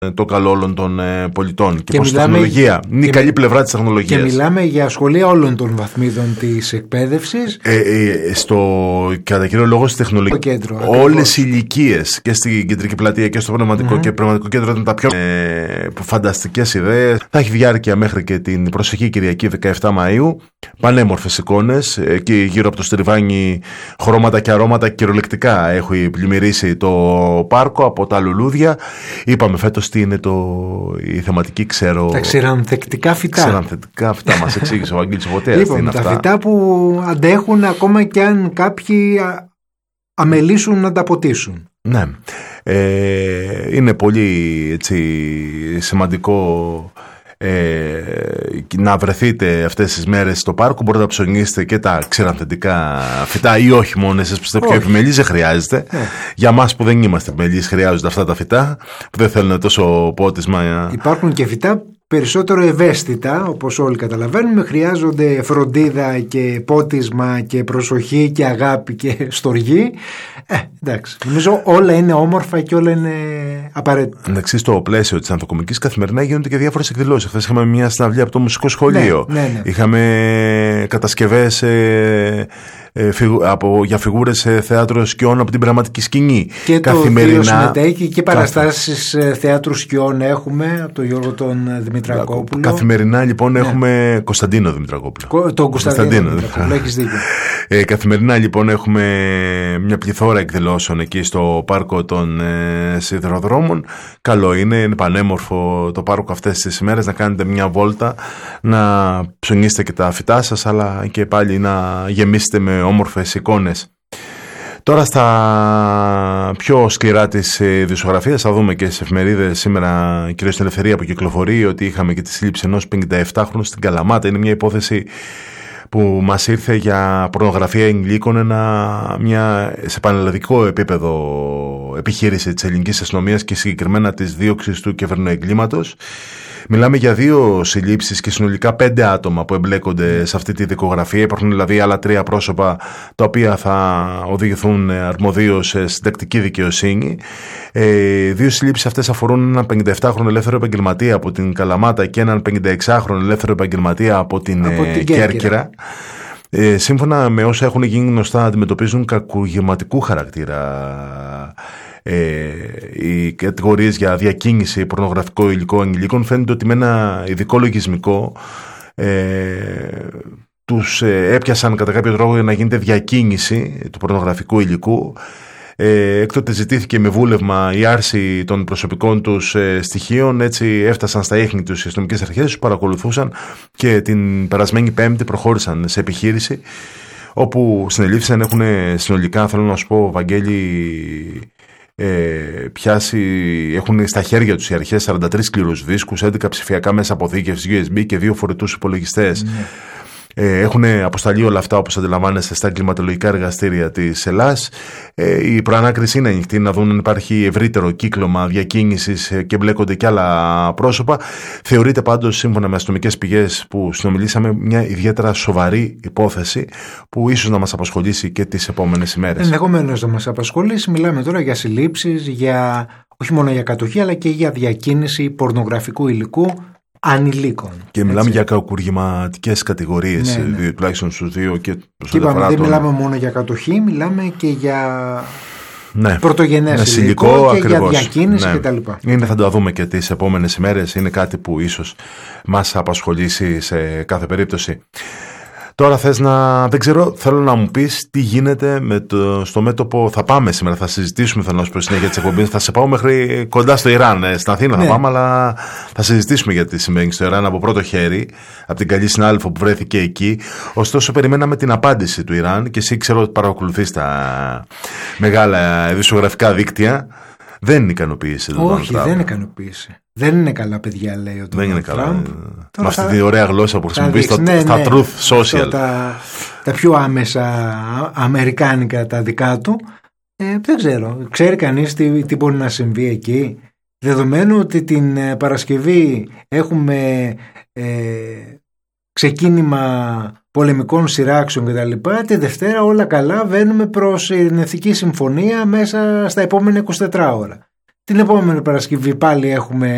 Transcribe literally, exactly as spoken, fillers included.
το καλό όλων των ε, πολιτών και, και πως η τεχνολογία είναι η καλή πλευρά της τεχνολογίας. Και μιλάμε για σχολεία όλων των βαθμίδων της εκπαίδευσης. Ε, ε, στο κατά κύριο λόγο στη τεχνολογία. Όλες οι ηλικίες και στην κεντρική πλατεία και στο πνευματικό mm-hmm. και πνευματικό κέντρο ήταν τα πιο ε, φανταστικές ιδέες. Θα έχει διάρκεια μέχρι και την προσεχή Κυριακή δεκαεφτά Μαΐου. Πανέμορφες εικόνες. Εκεί γύρω από το στριβάνι χρώματα και αρώματα κυριολεκτικά έχει πλημμυρίσει το πάρκο από τα λουλούδια. Είπαμε φέτος τι είναι το, η θεματική, ξέρω. Τα ξερανθεκτικά φυτά. Ξερανθεκτικά φυτά, μας εξήγησε ο Αγγέλης Φωτέας. Λοιπόν, τα αυτά. Φυτά που αντέχουν ακόμα και αν κάποιοι αμελήσουν να τα ποτίσουν. Ναι. Ε, είναι πολύ έτσι, σημαντικό ε, να βρεθείτε αυτές τις μέρες στο πάρκο. Μπορείτε να ψωνίσετε και τα ξερανθεντικά φυτά ή όχι μόνο εσείς που είστε πιο επιμελείς, δεν χρειάζεται. Yeah. Για μας που δεν είμαστε επιμελείς χρειάζονται αυτά τα φυτά που δεν θέλουν τόσο πότισμα. Υπάρχουν και φυτά περισσότερο ευαίσθητα, όπως όλοι καταλαβαίνουμε, χρειάζονται φροντίδα και πότισμα και προσοχή και αγάπη και στοργή. Ε, εντάξει, νομίζω όλα είναι όμορφα και όλα είναι απαραίτητα. Εντάξει, στο πλαίσιο της ανθοκομικής καθημερινά γίνονται και διάφορες εκδηλώσεις. Χθες είχαμε μια συναυλία από το μουσικό σχολείο. Ναι, ναι, ναι. Είχαμε κατασκευές ε, ε, φιγου, από, για φιγούρες σε θέατρο σκιών από την πραγματική σκηνή. Και καθημερινά, το συμμετέχει και παραστάσεις κάθε... θέατρου σκιών έχουμε από τον Γιώργο τον Δημητρακόπουλο. Καθημερινά λοιπόν ναι. έχουμε Κωνσταντίνο Δημητρακόπουλο. Τον Κωνσταντίνο Δημητρακόπουλο, έχεις δίκιο. Ε, καθημερινά λοιπόν έχουμε μια πληθώρα εκδηλώσεων εκεί στο πάρκο των ε, Σιδηροδρόμων. Καλό είναι, είναι πανέμορφο το πάρκο αυτές τις ημέρες, να κάνετε μια βόλτα, να ψωνίσετε και τα φυτά σας, αλλά και πάλι να γεμίσετε με όμορφες εικόνες. Τώρα στα πιο σκληρά της ειδησιογραφίας θα δούμε και στις εφημερίδες σήμερα, κυρίως στην Ελευθερία που κυκλοφορεί, ότι είχαμε και τη σύλληψη ενός πενηνταεφτάχρονου στην Καλαμάτα. Είναι μια υπόθεση που μας ήρθε για πορνογραφία ενηλίκων, ένα, μια σε πανελλαδικό επίπεδο επιχείρηση της ελληνικής αστυνομίας και συγκεκριμένα της δίωξης του κυβερνοεγκλήματος. Μιλάμε για δύο συλλήψεις και συνολικά πέντε άτομα που εμπλέκονται σε αυτή τη δικογραφία. Υπάρχουν δηλαδή άλλα τρία πρόσωπα τα οποία θα οδηγηθούν αρμοδίως σε συντακτική δικαιοσύνη. Ε, δύο συλλήψεις αυτές αφορούν έναν πενηνταεφτάχρονο ελεύθερο επαγγελματία από την Καλαμάτα και έναν πενηνταεξάχρονο ελεύθερο επαγγελματία από την, από την Κέρκυρα. Ε, σύμφωνα με όσα έχουν γίνει γνωστά, αντιμετωπίζουν κακουργηματικού χαρακτήρα ε, οι κατηγορίες για διακίνηση πορνογραφικό υλικό ανηλίκων. Φαίνεται ότι με ένα ειδικό λογισμικό ε, τους ε, έπιασαν κατά κάποιο τρόπο για να γίνεται διακίνηση του πορνογραφικού υλικού. Ε, έκτοτε ζητήθηκε με βούλευμα η άρση των προσωπικών τους ε, στοιχείων. Έτσι έφτασαν στα ίχνη τους οι αστυνομικές αρχές, τους παρακολουθούσαν και την περασμένη Πέμπτη προχώρησαν σε επιχείρηση όπου συνελήφθησαν. Έχουν συνολικά, θέλω να σου πω, Βαγγέλη, ε, πιάσει, έχουν στα χέρια τους οι αρχές σαράντα τρεις σκληρούς δίσκους, έντεκα ψηφιακά μέσα αποθήκευσης γιου ες μπι και δύο φορητούς υπολογιστές. Mm. Ε, έχουν αποσταλεί όλα αυτά, όπως αντιλαμβάνεστε, στα εγκληματολογικά εργαστήρια της Ελλάς. Ε, η προανάκριση είναι ανοιχτή να δουν αν υπάρχει ευρύτερο κύκλωμα διακίνησης και μπλέκονται και άλλα πρόσωπα. Θεωρείται πάντως, σύμφωνα με αστυνομικές πηγές που συνομιλήσαμε, μια ιδιαίτερα σοβαρή υπόθεση που ίσως να μας απασχολήσει και τις επόμενες ημέρες. Ενδεχομένως να μας απασχολήσει. Μιλάμε τώρα για συλλήψεις, για, όχι μόνο για κατοχή, αλλά και για διακίνηση πορνογραφικού υλικού ανηλίκων. Και μιλάμε έτσι για κακουργηματικές κατηγορίες, ναι, ναι. Δύο, τουλάχιστον στους δύο. Και, και είπαμε, δεν τον... μιλάμε μόνο για κατοχή, μιλάμε και για ναι, πρωτογενές υλικό και ακριβώς, για διακίνηση ναι. κτλ. Είναι, θα το δούμε και τις επόμενες ημέρες. Είναι κάτι που ίσως μας απασχολήσει σε κάθε περίπτωση. Τώρα θες να, δεν ξέρω, θέλω να μου πεις τι γίνεται με το, στο μέτωπο. Θα πάμε σήμερα, θα συζητήσουμε, θέλω να σου πω συνέχεια της εκπομπής. Θα σε πάω μέχρι κοντά στο Ιράν, ε, στην Αθήνα ναι. θα πάμε, αλλά θα συζητήσουμε για τι συμβαίνει στο Ιράν από πρώτο χέρι, από την καλή συνάδελφο που βρέθηκε εκεί. Ωστόσο, περιμέναμε την απάντηση του Ιράν και εσύ ξέρω ότι παρακολουθείς τα μεγάλα ειδησιογραφικά δίκτυα. Δεν είναι ικανοποίηση. Όχι, δεν είναι ικανοποίηση. Δεν είναι καλά παιδιά, λέει ο Δεν είναι καλά. Με αυτή τη ωραία γλώσσα που χρησιμοποιείς στα, ναι, στα ναι, truth social. Τα, τα πιο άμεσα αμερικάνικα τα δικά του. Ε, δεν ξέρω. Ξέρει κανείς τι, τι μπορεί να συμβεί εκεί. Δεδομένου ότι την Παρασκευή έχουμε ε, ξεκίνημα πολεμικών σειράξεων κτλ. Τη Δευτέρα όλα καλά, βαίνουμε προς ειρηνευτική συμφωνία μέσα στα επόμενα είκοσι τέσσερις ώρα. Την επόμενη Παρασκευή πάλι έχουμε